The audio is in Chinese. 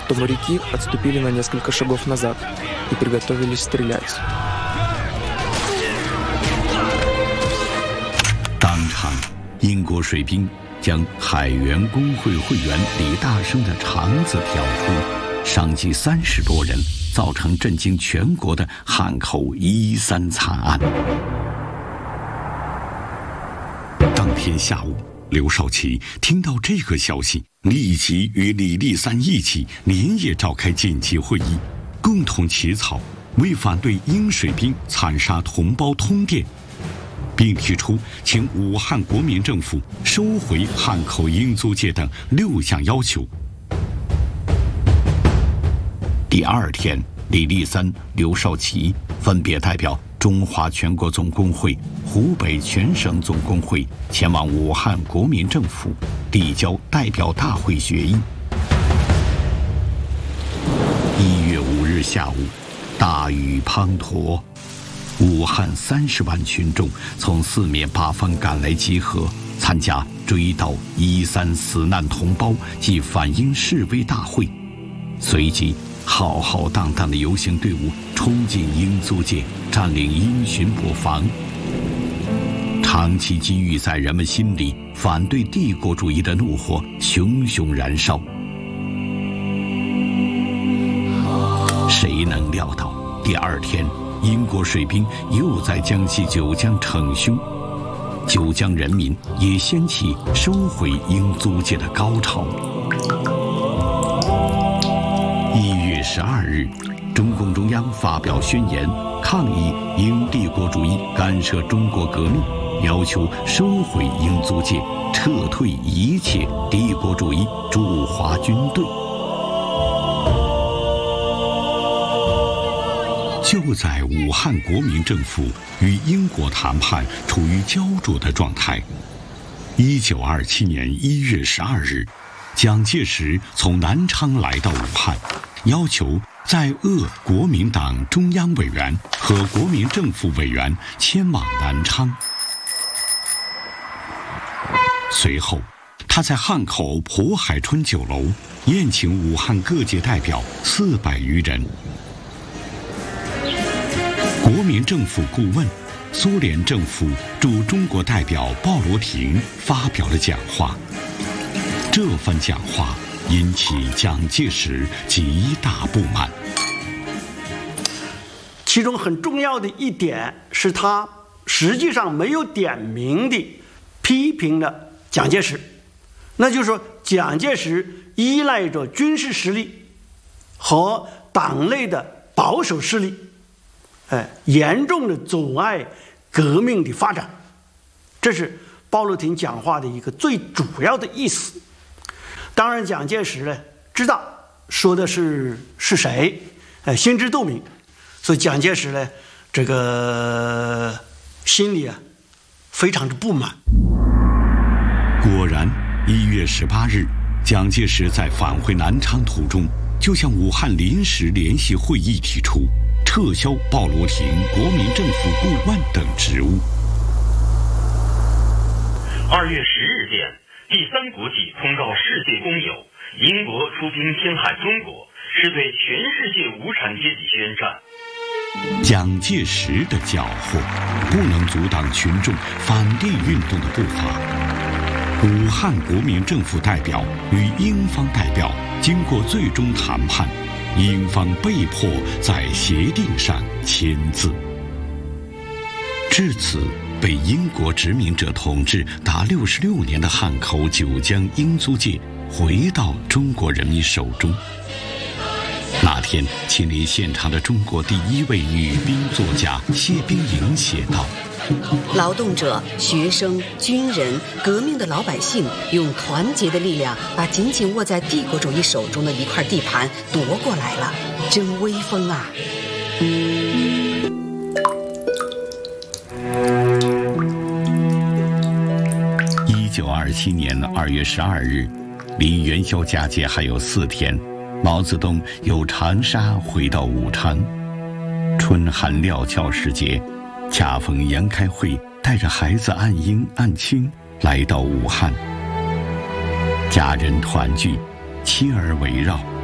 то моряки отступили на несколько шагов назад и приготовились стрелять. 当场，英国水兵将海员工会会员李大生的肠子挑出，伤及30多人，造成震惊全国的汉口113惨案。当天下午，刘少奇听到这个消息，立即与李立三一起连夜召开紧急会议，共同起草为反对英水兵惨杀同胞通电，并提出请武汉国民政府收回汉口英租界等6项要求。第2天，李立三、刘少奇分别代表中华全国总工会、湖北全省总工会前往武汉国民政府递交代表大会决议。1月5日下午，大雨滂沱，武汉30万群众从4面8方赶来集合，参加追悼113死难同胞及反英示威大会。随即，浩浩荡荡的游行队伍冲进英租界，占领英巡捕房。长期积郁在人们心里反对帝国主义的怒火熊熊燃烧。谁能料到第2天，英国水兵又在江西九江逞凶，九江人民也掀起收回英租界的高潮。1月12日，中共中央发表宣言，抗议英帝国主义干涉中国革命，要求收回英租界，撤退一切帝国主义驻华军队。就在武汉国民政府与英国谈判处于焦灼的状态，1927年1月12日，蒋介石从南昌来到武汉，要求在鄂国民党中央委员和国民政府委员迁往南昌。随后，他在汉口渤海春酒楼宴请武汉各界代表400余人。国民政府顾问、苏联政府驻中国代表鲍罗廷发表了讲话。这番讲话引起蒋介石极大不满。 其中很重要的一点是，他实际上没有点名地批评了蒋介石，那就是说，蒋介石依赖着军事实力和党内的保守势力，严重的阻碍革命的发展。这是鲍罗廷讲话的一个最主要的意思。当然，蒋介石呢知道说的是谁，心知肚明，所以蒋介石呢这个心里非常的不满。 果然，1月18日，蒋介石在返回南昌途中，就向武汉临时联席会议提出撤销鲍罗廷国民政府顾问等职务。 2月10日电，第3国际通告世界公友，英国出兵侵害中国，是对全世界无产阶级宣战。 蒋介石的缴获不能阻挡群众反帝运动的步伐。武汉国民政府代表与英方代表经过最终谈判，英方被迫在协定上签字。至此，被英国殖民者统治达66年的汉口九江英租界回到中国人民手中。那天亲临现场的中国第1位女兵作家谢冰莹写道： 劳动者、学生、军人、革命的老百姓用团结的力量把紧紧握在帝国主义手中的一块地盘夺过来了，真威风啊！1927年2月12日，离元宵佳节还有4天，毛泽东由长沙回到武昌。春寒料峭时节，恰逢杨开慧带着孩子岸英、岸青来到武汉，家人团聚，妻儿围绕，